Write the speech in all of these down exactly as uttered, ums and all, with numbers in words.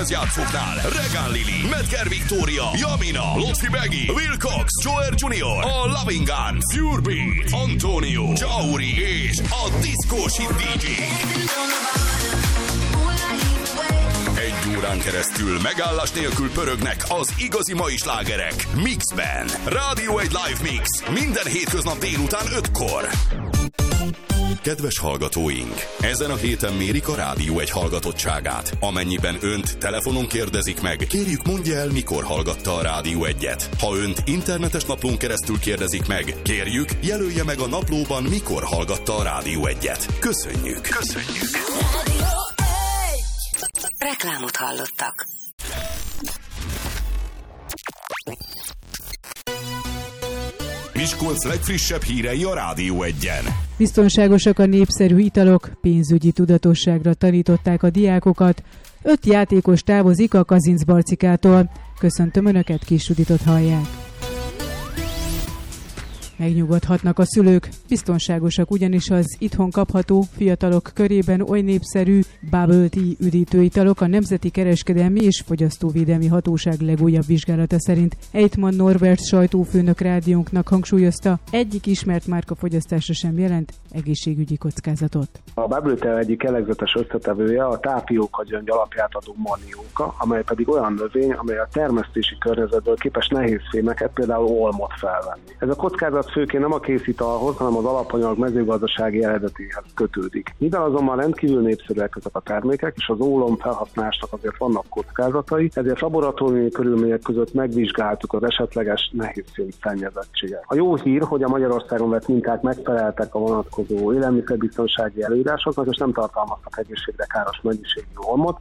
lemezjátszóknál Regán Lili, Medger Victoria, Jamina, Lotfi Begi, Wilcox, Joer junior, a Loving Guns, Purebeat, Antonio, Jauri és a Disco Shit dé dzsé. Egy órán keresztül megállás nélkül pörögnek az igazi mai slágerek mixben. Rádió egy live mix minden hétköznap délután ötkor. Kedves hallgatóink, ezen a héten mérik a Rádió egy hallgatottságát. Amennyiben önt telefonon kérdezik meg, kérjük mondja el, mikor hallgatta a Rádió egyet. Ha önt internetes naplón keresztül kérdezik meg, kérjük jelölje meg a naplóban, mikor hallgatta a Rádió egyet. Köszönjük! Köszönjük! Reklámot hallottak. Miskolc legfrissebb hírei a Rádió egyen. Biztonságosak a népszerű italok, pénzügyi tudatosságra tanították a diákokat. Öt játékos távozik a Kazincbarcikától. Köszöntöm Önöket, Kis Juditot hallják. Megnyugodhatnak a szülők, biztonságosak ugyanis az itthon kapható, fiatalok körében oly népszerű Bubble Tea üdítőitalok a Nemzeti Kereskedelmi és Fogyasztóvédelmi Hatóság legújabb vizsgálata szerint. Eitman Norbert sajtófőnök rádiónknak hangsúlyozta, egyik ismert márka fogyasztása sem jelent egészségügyi kockázatot. A Bubble Tea egyik jellegzetes összetevője a tápióka gyöngy alapját adó manióka, amely pedig olyan növény, amely a termesztési környezetből képes nehéz fémeket, például olmot felvenni. Ez a kockázat főként nem a készítalhoz, hanem az alapanyag mezőgazdasági eredetéhez kötődik. Mivel azonban rendkívül népszerűek ezek a termékek, és az ólom felhasználásnak azért vannak kockázatai, ezért laboratóriumi körülmények között megvizsgáltuk az esetleges nehézfém szennyezettséget. A jó hír, hogy a Magyarországon vett minták megfeleltek a vonatkozó élelmiszerbiztonsági előírásoknak, és nem tartalmaztak egészségre káros mennyiségű olmot.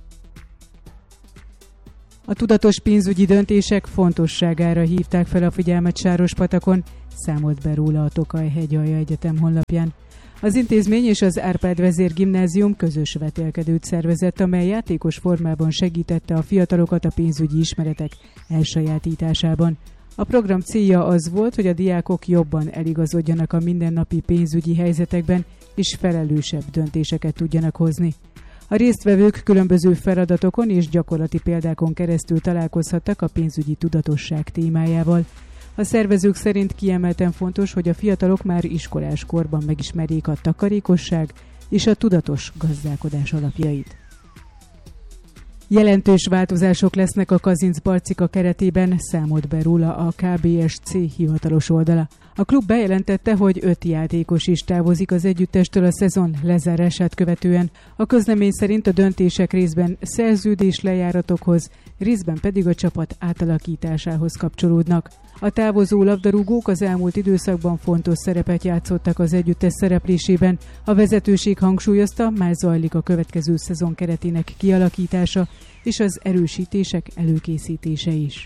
A tudatos pénzügyi döntések fontosságára hívták fel a figyelmet Sárospatakon, számolt be róla a Tokaj Hegyalja Egyetem honlapján. Az intézmény és az Árpád Vezér Gimnázium közös vetélkedőt szervezett, amely játékos formában segítette a fiatalokat a pénzügyi ismeretek elsajátításában. A program célja az volt, hogy a diákok jobban eligazodjanak a mindennapi pénzügyi helyzetekben, és felelősebb döntéseket tudjanak hozni. A résztvevők különböző feladatokon és gyakorlati példákon keresztül találkozhattak a pénzügyi tudatosság témájával. A szervezők szerint kiemelten fontos, hogy a fiatalok már iskolás korban megismerjék a takarékosság és a tudatos gazdálkodás alapjait. Jelentős változások lesznek a Kazincbarcika keretében, számolt be róla a ká bé es cé hivatalos oldala. A klub bejelentette, hogy öt játékos is távozik az együttestől a szezon lezárását követően. A közlemény szerint a döntések részben szerződés lejáratokhoz, részben pedig a csapat átalakításához kapcsolódnak. A távozó labdarúgók az elmúlt időszakban fontos szerepet játszottak az együttes szereplésében. A vezetőség hangsúlyozta, már zajlik a következő szezon keretének kialakítása és az erősítések előkészítése is.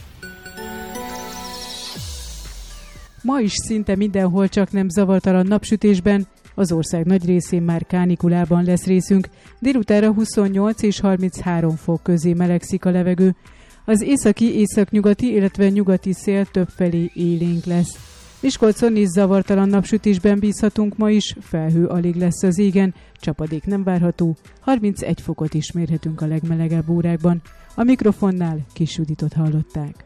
Ma is szinte mindenhol csak nem zavartalan napsütésben, az ország nagy részén már kánikulában lesz részünk, délutánra huszonnyolc és harminchárom fok közé melegszik a levegő. Az északi, északnyugati, illetve nyugati szél többfelé élénk lesz. Miskolcon is zavartalan napsütésben bízhatunk ma is, felhő alig lesz az égen, csapadék nem várható, harmincegy fokot is mérhetünk a legmelegebb órákban. A mikrofonnál Kis Juditot hallották.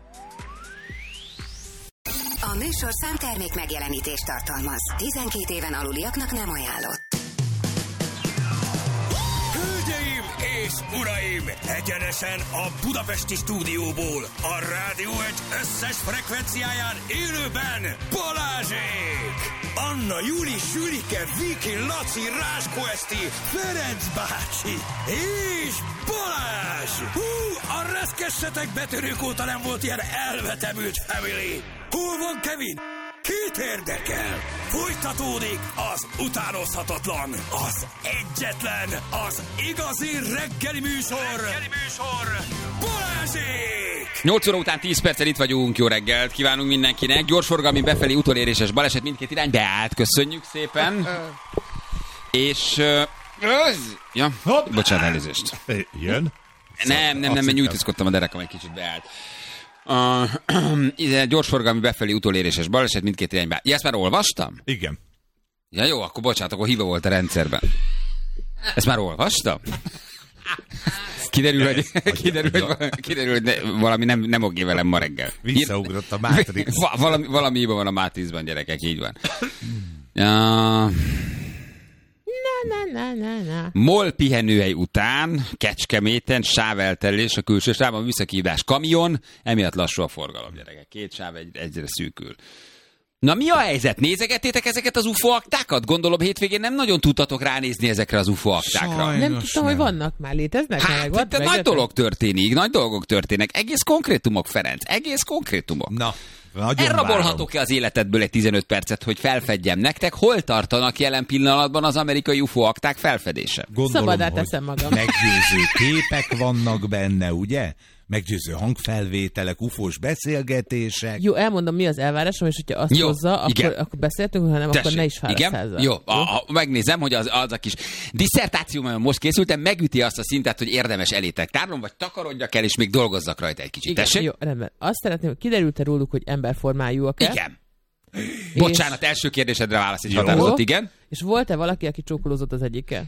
A műsor számtermék megjelenítést tartalmaz. tizenkét éven aluliaknak nem ajánlott. Hölgyeim és uraim, egyenesen a budapesti stúdióból, a Rádió egy összes frekvenciáján élőben Balázsék! Anna, Juli, Sülike, Viki, Laci, Ráskó Eszti, Ferenc bácsi és Balázs! Hú, a reszkessetek betörők óta nem volt ilyen elvetemült family! Hol van Kevin? Kit érdekel? Folytatódik az utánozhatatlan, az egyetlen, az igazi reggeli műsor, reggeli műsor, Balázsék! nyolc óra után tíz perccel itt vagyunk, jó reggelt kívánunk mindenkinek. Gyorsforgalmi befelé utoléréses baleset mindkét irány beállt, köszönjük szépen. És... Uh, ja, bocsánat, elnézést. Jön? Nem, nem, nem, mert nyújtózkodtam a derekam, egy kicsit beállt. Uh, gyorsforgalmi befelé utoléréses baleset mindkét irányba. Ja, ezt már olvastam? Igen. Ja jó, akkor bocsánat, akkor hiba volt a rendszerben. Ezt már olvastam? Kiderül, hogy, kiderül, hogy, kiderül, hogy ne, valami nem, nem oké velem ma reggel. Visszaugrott a Matrix. valami, valami hiba van a Matrixban, gyerekek, így van. Uh, Na, na, na, na. MOL pihenőhely után Kecskeméten sáveltelés a külső sávban, műszaki hívás kamion, emiatt lassú a forgalom, gyerekek. Két sáv egy, egyre szűkül. Na mi a helyzet? Nézegettétek ezeket az u f o aktákat? Gondolom hétvégén nem nagyon tudtatok ránézni ezekre az u f o aktákra. Sajnos nem tudtam, nem. hogy vannak már, léteznek? Hát, meg, de nagy dolog történik, nagy dolgok történnek. Egész konkrétumok, Ferenc, egész konkrétumok. Na, elrabolhatok-e az életedből egy tizenöt percet, hogy felfedjem nektek, hol tartanak jelen pillanatban az amerikai u f o akták felfedése? Gondolom, szabadá teszem magam. Meggyőző képek vannak benne, ugye? Meggyőző hangfelvételek, ufós beszélgetések. Jó, elmondom, mi az elvárásom, és hogyha azt Jó, hozza, akkor, akkor beszéltünk, ha nem, Tessék, akkor ne is fáradsz ezzel. Jó, a, a, megnézem, hogy az, az a kis diszertációban most készültem, megüti azt a szintet, hogy érdemes elétek tárolom, vagy takarodjak el, és még dolgozzak rajta egy kicsit. Igen, Tessék? jó, rendben. Azt szeretném, hogy kiderült-e róluk, hogy emberformájúak-e? Igen. Bocsánat, és... első kérdésedre válasz egy Jó. határozott, igen. És volt-e valaki, aki csókolózott az egyikkel?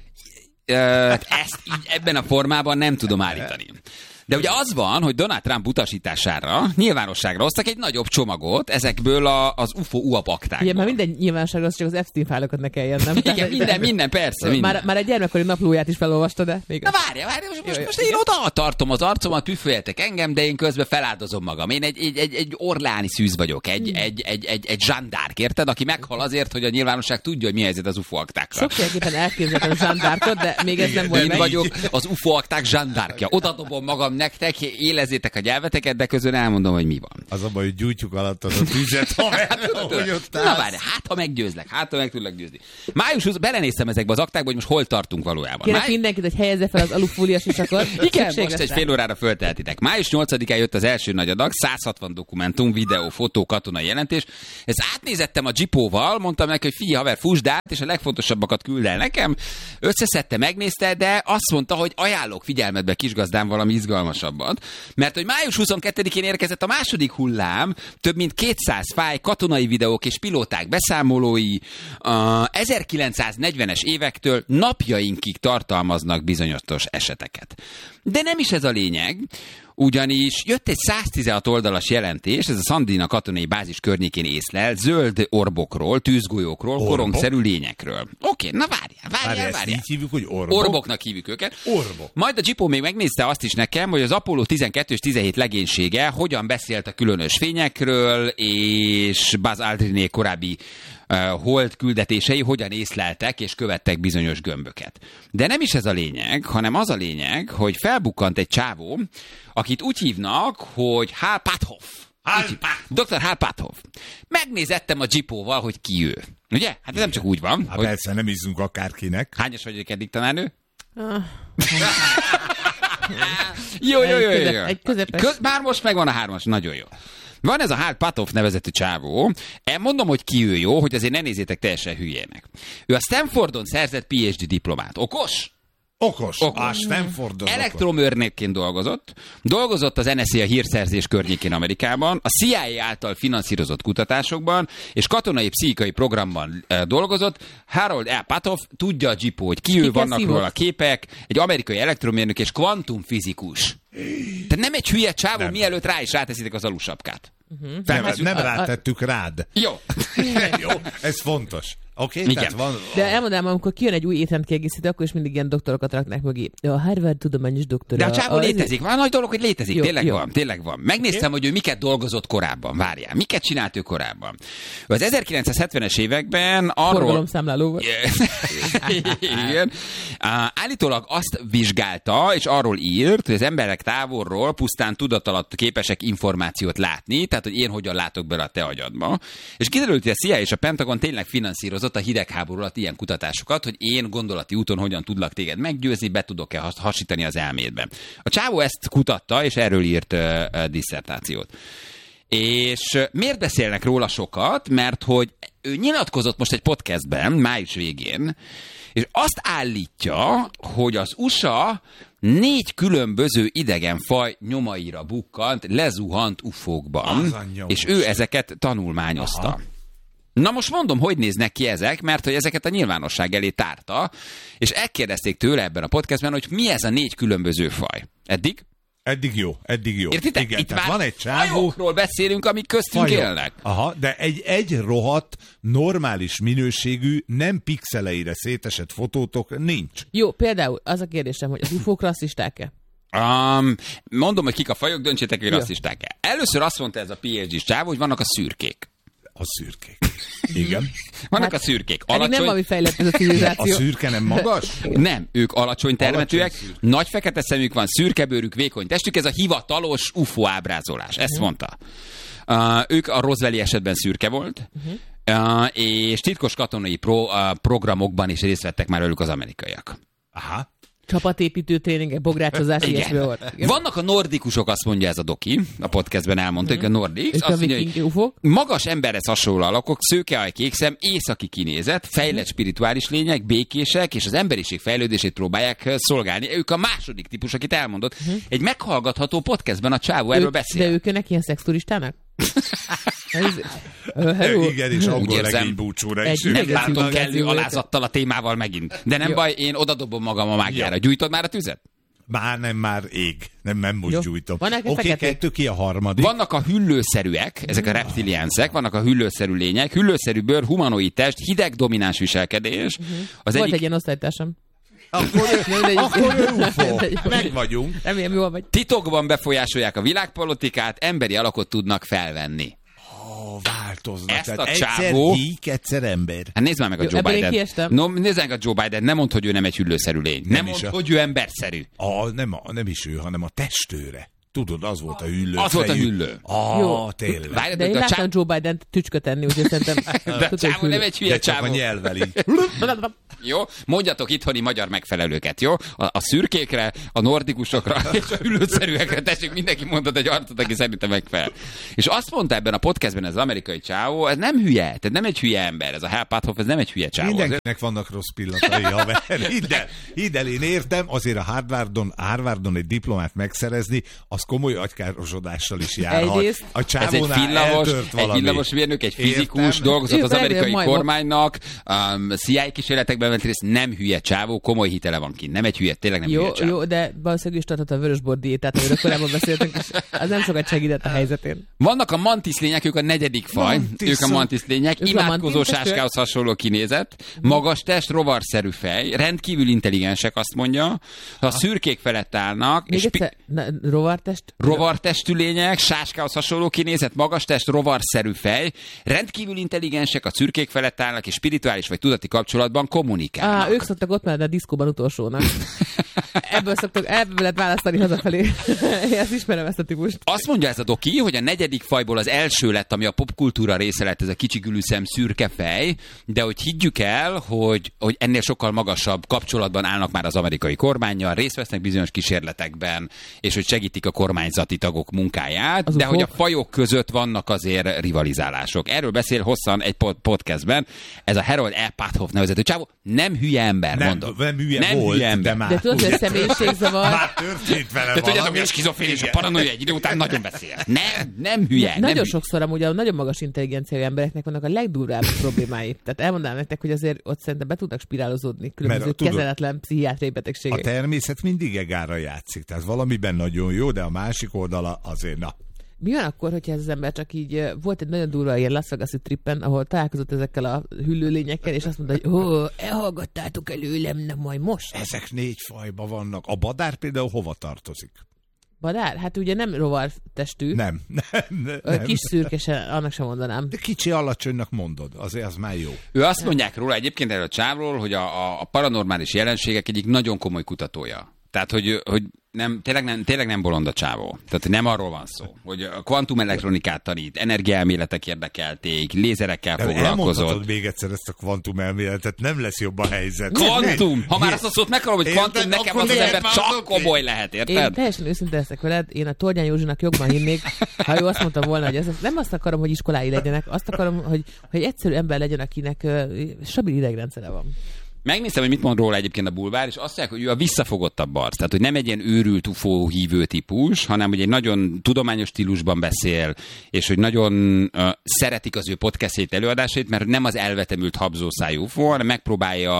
Ezt így ebben a formában nem tudom állítani. De ugye az van, hogy Donald Trump utasítására nyilvánosságra hoztak egy nagyobb csomagot ezekből a, az u f o u a p aktákból. Igen, már minden nyilvánosságra, csak az Epstein fájlokat ne kelljen, nem? Igen, minden, minden, persze, minden. Már, már egy gyermekkori naplóját is felolvasta, de még... Na várja, várja, most, most, most én oda tartom az arcomat, püföljetek engem, de én közben feláldozom magam. Én egy, egy, egy, egy orláni szűz vagyok, egy, hmm. egy, egy, egy, egy zsandárk, érted? Aki meghal azért, hogy a nyilvánosság tudja, hogy mi helyzet az u f o aktákkal. Sokféleképpen elképzeltem a zsandárkot, de még ez nem volt Én meg. vagyok az u f o akták zsandárkja. Oda dobom magam nektek, élezzétek a nyelveteket, de közben elmondom, hogy mi van. Az a baj, hogy gyújtjuk alatt az a tüzet, ahogy ott Na várj, hát ha meggyőzlek, hát ha meg tudlak győzni. május huszadikán belenéztem ezekbe az aktákba, hogy most hol tartunk valójában. Kérek Máj... mindenkit, hogy helyezze fel az alufóliás sisakot. Igen, most egy fél órára fölteltitek. május nyolcadikán jött az első nagy adag, száz hatvan dokumentum, videó, fotó, katonai jelentés. Ezt átnézettem a Jeepóval, mondtam neki, hogy figyelj haver, fusd át, és a legfontosabbakat küld el nekem. Összeszedte, megnézte, de azt mondta, hogy ajánlok figyelmetbe, kisgazdám, valami izgalmasabbat. Mert hogy május huszonkettedikén érkezett a második hullám, több mint kétszáz fájl, katonai videók és pilóták beszámolói a ezerkilencszáznegyvenes évektől napjainkig tartalmaznak bizonyos eseteket. De nem is ez a lényeg, ugyanis jött egy száztizenhat oldalas jelentés, ez a Sandina katonai bázis környékén észlel, zöld orbokról, tűzgolyókról, Orbok? korongszerű lényekről. Oké, na várjál, várjál, várjál. Így hívjuk, hogy orbok? Orboknak hívjuk őket. Orbok. Majd a Jeepó még megnézte azt is nekem, hogy az Apollo tizenkettő és tizenhét legénysége hogyan beszélt a különös fényekről, és Buzz Aldriné korábbi uh, hold küldetései hogyan észleltek és követtek bizonyos gömböket. De nem is ez a lényeg, hanem az a lényeg, hogy felbukkant egy csávó, akit úgy hívnak, hogy Hal Puthoff. doktor Hal Puthoff. Megnézettem a Jeepóval, hogy ki ő. Ugye? Hát ez nem csak úgy van. Hát hogy... persze, nem izzunk akárkinek. Hányas vagyok eddig tanárnő? Ah. jó, jó, jó, jó. jó. Egy közepes. Köz, már most megvan a hármas, nagyon jó. Van ez a Hal Puthoff nevezetű csávó. Mondom, hogy ki ő, jó, hogy azért ne nézzétek teljesen hülyének. Ő a Stanfordon szerzett P H D diplomát. Okos? Okos. Okos. A Stanfordon. Elektromérnökként dolgozott. Dolgozott az N S A a hírszerzés környékén Amerikában, a C I A által finanszírozott kutatásokban, és katonai pszichikai programban e, dolgozott. Harold L. Puthoff tudja a Jeepó, hogy ki ő, vannak szívott. róla képek, egy amerikai elektromérnök és kvantumfizikus. Tehát nem egy hülye csávó, nem. Mielőtt rá is ráteszitek az alusapkát. Uh-huh. Nem, nem rátettük rád. Jó. Jó, ez fontos. Oké, okay, tehát van... De elmondanám, amikor kijön egy új étrend kiegészítő, akkor is mindig ilyen doktorokat raknak mögé. A Harvard tudományos doktora. De a csávó a... létezik. Van nagy dolog, hogy létezik. Jó, tényleg jó. van, tényleg van. Megnéztem, okay. hogy ő miket dolgozott korábban. Várjál, miket csinált ő korábban. Ő az ezerkilencszázhetvenes években arról... Forgalomszámláló volt. Igen. Állítólag azt vizsgálta, és arról írt, hogy az emberek távolról pusztán tudat alatt képesek információt látni, tehát, hogy én hogyan látok bele a te agyadba. És kiderült, hogy a C I A és a Pentagon tényleg finanszírozott a hidegháború alatt ilyen kutatásokat, hogy én gondolati úton hogyan tudlak téged meggyőzni, be tudok-e hasítani az elmédbe. A csávó ezt kutatta, és erről írt uh, uh, disszertációt. És uh, miért beszélnek róla sokat? Mert hogy ő nyilatkozott most egy podcastben, május végén, és azt állítja, hogy az U S A négy különböző idegenfaj nyomaira bukkant, lezuhant ufókban, és ő ezeket tanulmányozta. Aha. Na most mondom, hogy néznek ki ezek, mert hogy ezeket a nyilvánosság elé tárta, és elkérdezték tőle ebben a podcastben, hogy mi ez a négy különböző faj. Eddig? Eddig jó, eddig jó. Értitek? Igen, itt már van egy csávó... fajokról beszélünk, amik köztünk Fajok. élnek. Aha, de egy, egy rohadt, normális minőségű, nem pixeleire szétesett fotótok nincs. Jó, például az a kérdésem, hogy az ufók rasszisták-e? Um, mondom, hogy kik a fajok, döntsétek, hogy Jó. rasszisták-e. Először azt mondta ez a pé há dés csávó, hogy vannak a szürkék. A szürkék. Igen. Vannak Hát, a szürkék. Eddig nem Alacsony... valami fejlett ez a A civilizáció. szürke nem magas? Nem, ők alacsony termetűek, Alacsony szürke. nagy fekete szemük van, szürke bőrük, vékony testük, ez a hivatalos ufó ábrázolás, ezt mondta. Uh, ők a Roswelli esetben szürke volt, uh, és titkos katonai pro, uh, programokban is részt vettek már velük az amerikaiak. Aha. Csapatépítő tréningek, bográcsozás, ilyesmi volt. Igen. Vannak a nordikusok, azt mondja ez a doki, a podcastben elmondta, hogy a nordics, És a azt mondja, viking hogy ufók? magas emberhez hasonló alakok, szőkeaj, kékszem, északi kinézet, fejlett spirituális lények, békések, és az emberiség fejlődését próbálják eh, szolgálni. Ők a második típus, akit elmondott. Egy meghallgatható podcastben a csávó erről Ők- beszél. De ők önnek ilyen szexturistának? Ez- Ö, hello. Igen, és angol érzem, legény búcsúra egy is. idegen- Nem látom civilizáció kellő volt. alázattal a témával megint. De nem Jó. baj, én odadobom magam a mágiára. Jó. Gyújtod már a tüzet? Már nem, már ég. Nem, nem most Jó. gyújtom. Van neked Oké, feketék? kettő, ki a harmadik? Vannak a hüllőszerűek, ezek a reptiliánszek, vannak a hüllőszerű lények, hüllőszerű bőr, humanoid test, hideg domináns viselkedés. Az Volt egyik egy ilyen osztálytársam. Akkor ő, Nem, de egy- akkor ő ufó. Mindegy. Meg vagyunk. Remélem, jól vagy. titokban befolyásolják a világpolitikát, emberi alakot tudnak felvenni. Ó, változnak. Ezt Tehát a egyszer csávó- gyík, egyszer ember. Hát nézd már meg a Jó, Joe ebből én Biden. kiestem. No, nézd meg a Joe Biden, nem mondd, hogy ő nem egy hüllőszerű lény. Nem, Nem nem is mondd, a- hogy ő emberszerű. A, nem, a, nem is ő, hanem a testőre. Tudod, az volt a hüllő. Az volt a fejű. hüllő. Ah, Jó. tényleg. Várj, De én a láttam csávó, Joe Biden-t tücskö tenni, úgyhogy szerintem... de a tudod, csávó hogy nem egy hülye De csak a csávó. nyelvvel így. Jó? Mondjatok itthoni magyar megfelelőket, jó? A, a szürkékre, a nordikusokra és a hüllőszerűekre tessék, mindenki mondhat egy arcot, aki szerintem megfelel. És azt mondta ebben a podcastben ez az amerikai csávó, ez nem hülye, tehát nem egy hülye ember, ez a Hal Puthoff, ez nem egy hülye csávó. Mindenkinek vannak rossz pillanatai, haver. Hidd el, hidd el, én értem, azért a Harvardon, Harvardon egy diplomát megszerezni, az komoly agykárosodással is járhat. Egyrészt. A Ez egy csávónál villamos, eltört egy valami. villamosmérnök, egy fizikus, Értem. dolgozott Ő az belőle amerikai majd- kormánynak, um, C I A kísérletekben vett részt, nem hülye csávó, komoly hitele van kint. Nem egy hülye, tényleg nem Jó, hülye csávó. jó, de valószínűleg is tartott a vörösbor diétát, amiről korábban beszéltünk, és az nem sokat segített a helyzetén. Vannak a mantis lények, ők a negyedik faj. Mantis. Ők a mantis lények. Ők a Imádkozó mantis sáskához hasonló kinézet. Magas test, rovarszerű fej. Rendkívül intelligensek, azt mondja. A szürkék felett állnak. Még és pi- egyszer, na, rovartest? rovartestű lények, sáskához hasonló kinézet, magas test, rovarszerű fej. Rendkívül intelligensek, a szürkék felett állnak, és spirituális vagy tudati kapcsolatban kommunikálnak. Á, ők szoktak ott menni a diszkóban utolsónak. Ebből szoktak, ebből lehet választani hazafelé. Én ezt ismerem, ezt a típust. Azt mondja ez a doki, hogy a negyedik fajból az első lett, ami a popkultúra része lett, ez a kicsi gülűszem szürke fej, de hogy higgyük el, hogy, hogy ennél sokkal magasabb kapcsolatban állnak már az amerikai kormánnyal, részt vesznek bizonyos kísérletekben, és hogy segítik a kormányzati tagok munkáját, Azok de hogy a hol? fajok között vannak azért rivalizálások. Erről beszél hosszan egy pod- podcastben, ez a Harold E. Puthoff nevezető csávó, nem hülye ember, Nem, mondom. nem hülye nem volt, hülye ember. de már... De tudod, hogy a személyiségzavar... Már történt vele De tudjátok, valami. hogy a skizofrén és a Igen. paranoia egy idő után nagyon beszél. Nem, nem hülye. nem Nagyon hülye. sokszor amúgy a nagyon magas intelligenciájú embereknek vannak a legdurvább problémái. Tehát elmondanám nektek, hogy azért ott szerintem be tudnak spirálozódni különböző Mert tudod, kezeletlen pszichiátriai A betegségek. természet mindig egára játszik, tehát valamiben nagyon jó, de a másik oldala azért na. Mi van akkor, hogyha ez az ember csak így, ö, volt egy nagyon durva ilyen Las Vegas-i trippen, ahol találkozott ezekkel a hüllőlényekkel, és azt mondta, hogy ó, elhallgattátok előlem, nem majd most. Ezek négy fajban vannak. A badár például hova tartozik? Badár? Hát ugye nem rovar testű, Nem. nem, Ö, nem. kis szürke, annak sem mondanám. De kicsi alacsonynak mondod, azért az már jó. Ő azt mondják róla egyébként erről a csávról, hogy a, a, a paranormális jelenségek egyik nagyon komoly kutatója. Tehát, hogy, hogy nem, tényleg, nem, tényleg nem bolond a csávó. Tehát nem arról van szó, hogy a kvantumelektronikát tanít, energiaelméletek érdekelték, lézerekkel De foglalkozott. elmondhatod még egyszer ezt a kvantum elméletet, nem lesz jobb a helyzet. Kvantum! Ha már azt a szót meghallom, hogy Érted? kvantum, nekem Akkor az az miért ember már csak az oké? komoly lehet, Én érted? teljesen őszinte leszek veled, én a Tordján Józsinak jobban hinnék, ha ő azt mondta volna, hogy ez, nem azt akarom, hogy iskolái legyenek, azt akarom, hogy, hogy egyszerű ember legyen, akinek uh, stabil idegrendszere van. Megnéztem, hogy mit mond róla egyébként a bulvár, és azt mondják, hogy ő a visszafogottabb arc. Tehát, hogy nem egy ilyen őrült ufó hívő típus, hanem hogy egy nagyon tudományos stílusban beszél, és hogy nagyon uh, szeretik az ő podcastjait, előadásait, mert nem az elvetemült habzószájú ufó, hanem megpróbálja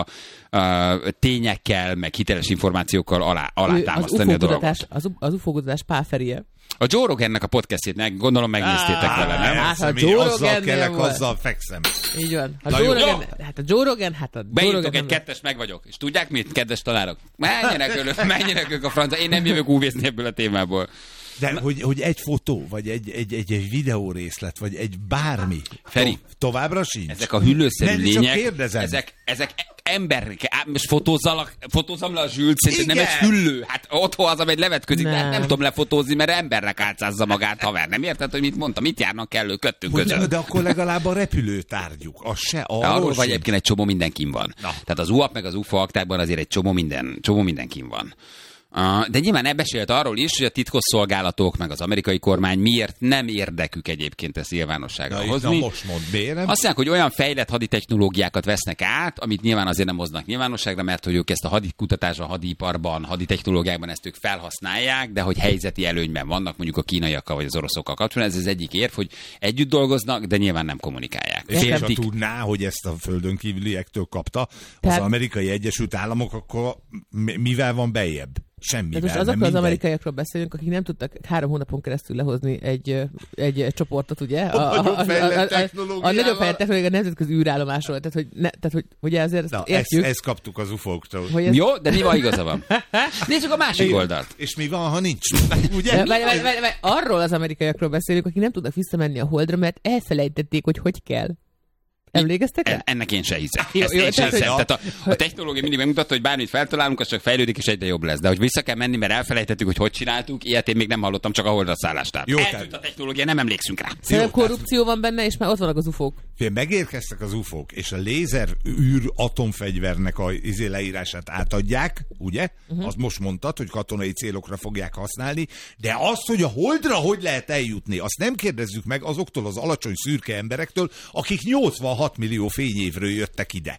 uh, tényekkel, meg hiteles információkkal alá, alátámasztani a dolgot. Az, az ufókutatás Páferie. A Joe Rogannek a podcastjét, gondolom megnéztétek Á, vele, nem? Hát, a Joe azzal kellek, azzal fekszem. Így van. A Joe Rogan, hát a Joe Rogan, hát a Beírtok egy kettes, meg vagyok. És tudják mit, kedves tanárok? Menjenek önök, menjenek ők a francia. Én nem jövök úvészni ebből a témából. De hogy, hogy egy fotó, vagy egy, egy, egy, egy videórészlet, vagy egy bármi. Feri, to- továbbra sincs. Ezek a hüllőszerű nem, lények, ezek, ezek emberek, most fotózzam le a Zsült, szerintem nem egy hüllő. Hát otthon az, amely levetközik, nem. Hát nem tudom lefotózni, mert embernek álcázza magát, haver. Nem érted, hogy mit mondtam? Mit járnak kellő köttünk között? De, de akkor legalább a repülőtárgyuk, az se arról. Arról vagy egyébként egy csomó mindenkin van. Na. Tehát az u á pé meg az u f o aktákban azért egy csomó minden, csomó mindenkin van. Uh, de nyilván ebbesült arról is, hogy a titkosszolgálatok meg az amerikai kormány miért nem érdekük egyébként ezt nyilvánosságra hozni. Na most mondd, miért nem? Azt mondják, hogy olyan fejlett haditechnológiákat vesznek át, amit nyilván azért nem hoznak nyilvánosságra, mert hogy ők ezt a hadikutatásban, hadiparban, haditechnológiákban ezt ők felhasználják, de hogy helyzeti előnyben vannak mondjuk a kínaiakkal vagy az oroszokkal kapcsolatban. Ez az egyik érv, hogy együtt dolgoznak, de nyilván nem kommunikálják. És ha tudná, hogy ezt a földön kívüliektől kapta az amerikai Egyesült Államok, akkor mivel van bejjebb? Semmivel. De most azokról az amerikaiakról beszélünk, akik nem tudtak három hónapon keresztül lehozni egy, egy, egy csoportot, ugye? A, a, a, a, a, a, a nagyobb fejlett technológia a nemzetközi űrállomásról. Tehát, hogy, ne, tehát, hogy ugye azért Na, értjük. Ezt, ezt kaptuk az ufóktól. Ez... Jó, de mi van, igaza van? Nézzük a másik oldalt. És mi van, ha nincs? Ugye? De, várj, várj, várj, várj, arról az amerikaiakról beszélünk, akik nem tudnak visszamenni a Holdra, mert elfelejtették, hogy hogy kell. Emlékeztek el? Ennek én se hiszek. Jó, jó, én tehát, hiszem. hogy... Tehát a, a technológia mindig megmutatta, hogy bármit feltalálunk, az csak fejlődik, és egyre jobb lesz. De hogy vissza kell menni, mert elfelejtettük, hogy hogy csináltuk, ilyet én még nem hallottam, csak a Holdra szállástál. Eltűnt a technológia, nem emlékszünk rá. Szerintem korrupció van benne, és már ott vannak az ufók. Fél, megérkeztek az ufók, és a lézer űr atomfegyvernek a izé leírását átadják, ugye? Uh-huh. Azt most mondtad, hogy katonai célokra fogják használni, de azt, hogy a Holdra hogy lehet eljutni, azt nem kérdezzük meg azoktól az alacsony szürke emberektől, akik nyolcvanhat millió fényévről jöttek ide.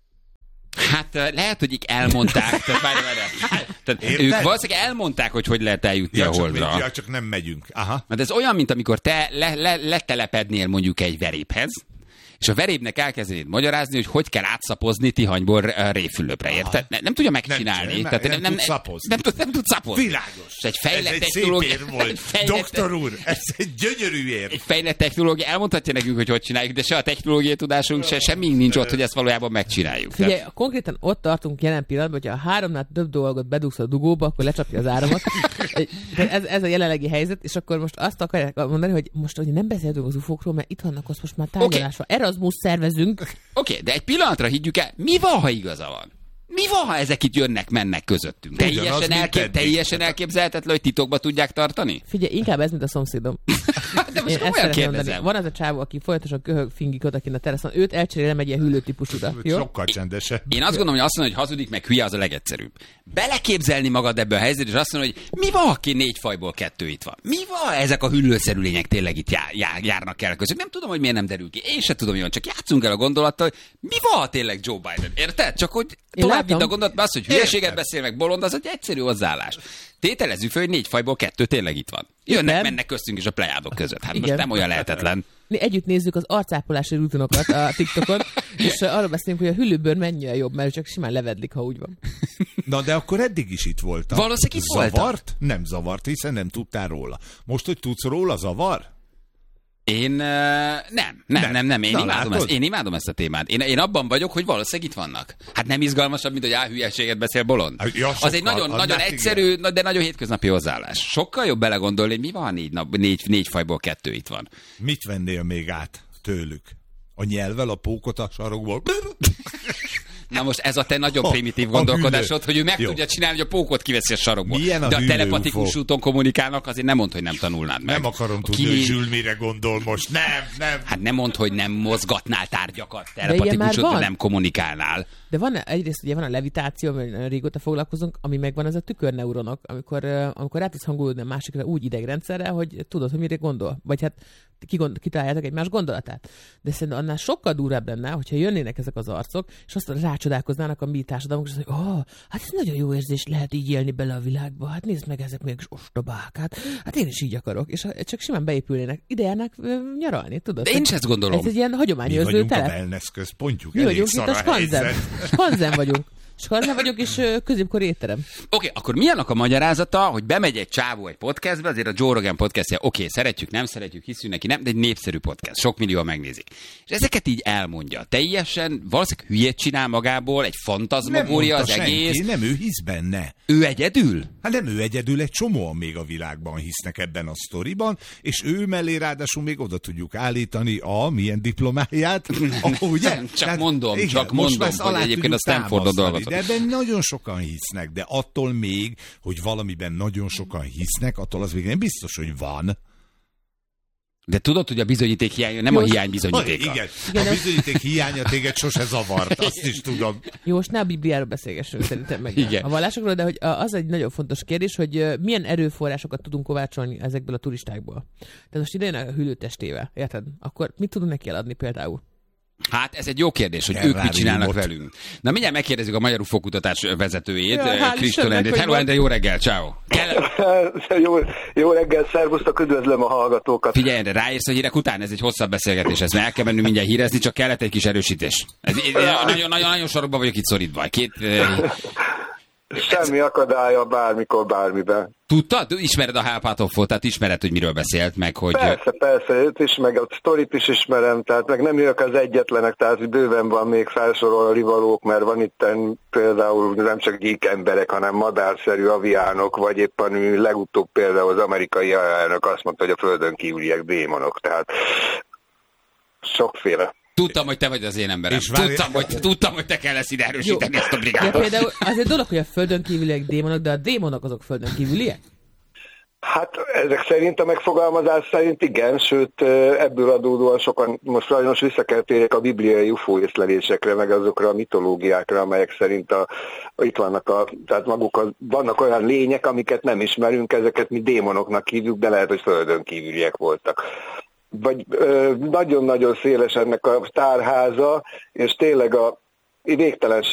Hát lehet, hogy így elmondták. Tehát, várj, várj, tehát ők valószínűleg elmondták, hogy hogy lehet eljutni ja, a Holdra. Csak, ja, csak nem megyünk. Aha. Mert ez olyan, mint amikor te le, le, letelepednél mondjuk egy veréphez, és a verébnek elkezdenéd magyarázni, hogy hogy kell átszapozni Tihanyból Révfülöpre, érted? Nem, nem tudja megcsinálni. Nem, Tehát nem, nem, nem, nem tud szapozni. Nem, nem, nem tud szapozni. Világos. Egy fejlett ez egy technológia, szép ér volt. Fejlett, Doktor úr, ez egy gyönyörű ér. Egy fejlett technológia elmondhatja nekünk, hogy hogy csináljuk, de se a technológiai tudásunk, se semmi nincs ott, hogy ezt valójában megcsináljuk. Figyelj, tehát... konkrétan ott tartunk jelen pillanatban, hogyha a háromnál több dolgot bedugsz a dugóba, akkor lecsapja az áramot. ez, ez a jelenlegi helyzet, és akkor most azt akarják mondani, hogy most hogy nem beszéltünk az ufókról, mert itt vannak, az most már tárgyalásra. Okay. Erasmus szervezünk. Oké, okay, de egy pillanatra higgyük el, mi van, ha igaza van? Mi van, ha ezek itt jönnek, mennek közöttünk? Teljesen, elkép, teljesen elképzelhetetlen, hogy titokba tudják tartani? Figyelj, inkább ez, mint a szomszédom. De most komolyan kérdezem. Van az a csávó, aki folyamatosan köhög, fingik odakin a teraszon, őt elcserélem egy ilyen hüllő típusúra. Sokkal csendesebb. Én azt gondolom, hogy azt mondom, hogy hazudik, meg hülye az a legegyszerűbb. Beleképzelni magad ebbe a helyzetbe, és azt mondom, hogy mi van, aki négy fajból kettő itt van? Mi van, ezek a hüllőszerű lények tényleg itt jár, jár, járnak el között? Nem tudom, hogy miért nem derül ki. Én sem tudom, hogy van. Csak játszunk el a gondolattal, hogy mi van, tényleg Joe Biden? Érted? Csak hogy tovább vidd a gondolat, mert az, hogy hülyeséget beszél, meg bolond, az egy egyszerű hozzáállás. Tételezzük fel, hogy négy fajból kettő tényleg itt van. Jönnek, igen. Mennek köztünk is a plejádok között. Hát igen. Most nem olyan lehetetlen. Mi együtt nézzük az arcápolási rutinokat a TikTokon, és arról beszélünk, hogy a hüllőbőr mennyire jobb, mert csak simán levedlik, ha úgy van. Na, de akkor eddig is itt voltam. Valószínűleg itt voltam. Zavart? Nem zavart, hiszen nem tudtál róla. Most, hogy tudsz róla, zavar? Én uh, nem, nem, nem, nem, nem. Én, Na, imádom ezt, én imádom ezt a témát. Én, én abban vagyok, hogy valószínűleg itt vannak. Hát nem izgalmasabb, mint hogy á, hülyeséget beszél bolond. Ja, sokkal, az egy nagyon, az nagyon egyszerű, igen. de nagyon hétköznapi hozzáállás. Sokkal jobb belegondolni, hogy mi van, négy, nap, négy, négy fajból kettő itt van. Mit vennél még át tőlük? A nyelvvel, a pókot a sarokból? Na most ez a te nagyon primitív gondolkodásod, hogy ő meg Jó. tudja csinálni, hogy a pókot kiveszi a sarokból. Milyen a de a telepatikus úton kommunikálnak, azért nem mondd, hogy nem tanulnád meg. Nem akarom tudni, Ki... hogy Zsül mire gondol most. Nem, nem. Hát nem mondd, hogy nem mozgatnál tárgyakat telepatikus úton, nem kommunikálnál. De van egyrészt ugye van a levitáció, amivel régóta foglalkozunk, ami megvan, az a tükörneuronok, amikor, amikor rá tudsz hangolódni a másikra úgy idegrendszerre, hogy tudod, hogy mire gondol. Vagy hát kitaláljátok egymás gondolatát. De szerintem annál sokkal durvább lenne, hogyha jönnének ezek az arcok, és azt rácsodálkoznának a mi társadalmunk, és azt mondják, oh, hát ez nagyon jó érzés, lehet így élni bele a világba, hát nézd meg, ezek mégis ostobák, hát, hát én is így akarok, és csak simán beépülnének, ide járnak nyaralni, tudod? De én is ezt gondolom. Ez egy ilyen hagyományőrző telep. Mi vagyunk telep. a wellness központjuk, Mi elég vagyunk szar itt a a Skanzen. helyzet. Skanzen vagyunk. Skanzen vagyok, és középkori étterem. Oké, okay, akkor mi annak a magyarázata, hogy bemegy egy csávó egy podcastbe, azért a Joe Rogan podcastja, oké, okay, szeretjük, nem szeretjük, hiszünk neki, nem, de egy népszerű podcast, sok millióan megnézik. És ezeket így elmondja. Teljesen valószínűleg hülyét csinál magából, egy fantazmagória az senki, egész. Nem, ő hisz benne. Ő egyedül? Hát nem ő egyedül, egy csomóan még a világban hisznek ebben a sztoriban, és ő mellé ráadásul még oda tudjuk állítani a milyen diplomáját. Oh, ugye? Csak Tehát, mondom, igen, csak mondom, hogy egyébként a Stanfordon dolgozott. De ebben nagyon sokan hisznek, de attól még, hogy valamiben nagyon sokan hisznek, attól az még nem biztos, hogy van. De tudod, hogy a bizonyíték hiánya nem Jó, a hiány bizonyítéka. Igen, igen, a bizonyíték hiánya téged sose zavart, azt is tudom. Jó, most ne a Bibliáról beszélgessünk szerintem meg igen. a vallásokról, de hogy az egy nagyon fontos kérdés, hogy milyen erőforrásokat tudunk kovácsolni ezekből a turistákból. Tehát most ide jön a hűlőtestével, érted? Akkor mit tudunk neki eladni például? Hát ez egy jó kérdés, hogy ők mit csinálnak velünk. Na mindjárt megkérdezzük a Magyar u f o kutatás vezetőjét, ja, Kristóf Endrét. Hello, Endre, jó reggel, ciao. jó, jó reggel, szervusztok, üdvözlöm a hallgatókat. Figyelj, Endre, ráérsz a hírek után? Ez egy hosszabb beszélgetés, ezt el kell mennünk mindjárt hírezni, csak kellett egy kis erősítés. Nagyon-nagyon sorokban vagyok itt szorítva. Két... Semmi akadálya bármikor, bármiben. Tudtad? Ismered a Hálpátoffot, tehát ismered, hogy miről beszélt, meg hogy... Persze, persze, őt is, meg a sztorit is ismerem, tehát meg nem jövök az egyetlenek, tehát bőven van még felsorolni valók, mert van itt például nem csak gyík emberek, hanem madárszerű aviánok, vagy éppen legutóbb például az amerikai elnök azt mondta, hogy a földön kívüliek démonok, tehát sokféle. Tudtam, hogy te vagy az én emberem. Tudtam, hogy, tudtam, hogy te kell lesz ide erősíteni ezt a brigádot. Ja, például azért dolog, hogy a földön kívüliek démonok, de a démonok azok földön kívüliek? Hát ezek szerint, a megfogalmazás szerint igen, sőt ebből adódóan sokan, most sajnos vissza kell térjek a bibliai u f o észlelésekre, meg azokra a mitológiákra, amelyek szerint a, itt vannak, a, tehát maguk a, vannak olyan lények, amiket nem ismerünk, ezeket mi démonoknak hívjuk, de lehet, hogy földön kívüliek voltak. Vagy ö, nagyon-nagyon széles ennek a tárháza, és tényleg a végtelenség